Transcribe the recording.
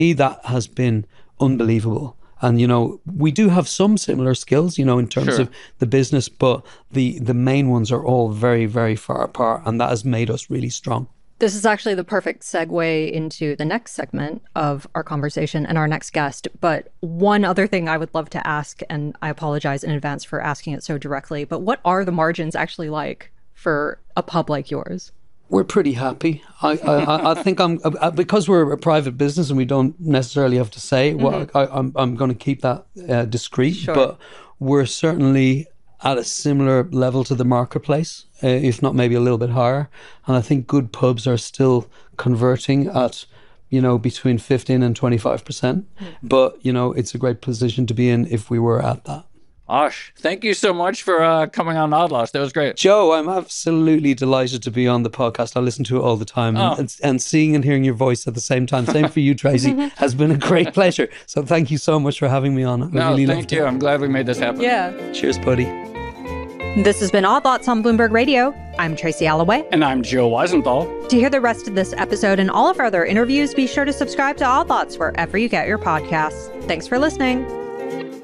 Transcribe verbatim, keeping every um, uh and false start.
that has been unbelievable. And, you know, we do have some similar skills, you know, in terms Sure. of the business, but the, the main ones are all very, very far apart. And that has made us really strong. This is actually the perfect segue into the next segment of our conversation and our next guest. But one other thing I would love to ask, and I apologize in advance for asking it so directly, but what are the margins actually like for a pub like yours? We're pretty happy. I, I, I think I'm because we're a private business and we don't necessarily have to say. Mm-hmm. Well, I, I'm I'm going to keep that uh, discreet, sure. But we're certainly at a similar level to the marketplace, uh, if not maybe a little bit higher. And I think good pubs are still converting at, you know, between fifteen and twenty-five percent. Mm-hmm. But you know, it's a great position to be in if we were at that. Osh, thank you so much for uh, coming on Odd Lots. That was great. Joe, I'm absolutely delighted to be on the podcast. I listen to it all the time. Oh. And, and seeing and hearing your voice at the same time, same for you, Tracy, has been a great pleasure. So thank you so much for having me on. I no, really thank you. It. I'm glad we made this happen. Yeah. Cheers, buddy. This has been Odd Lots on Bloomberg Radio. I'm Tracy Alloway. And I'm Joe Weisenthal. To hear the rest of this episode and all of our other interviews, be sure to subscribe to Odd Lots wherever you get your podcasts. Thanks for listening.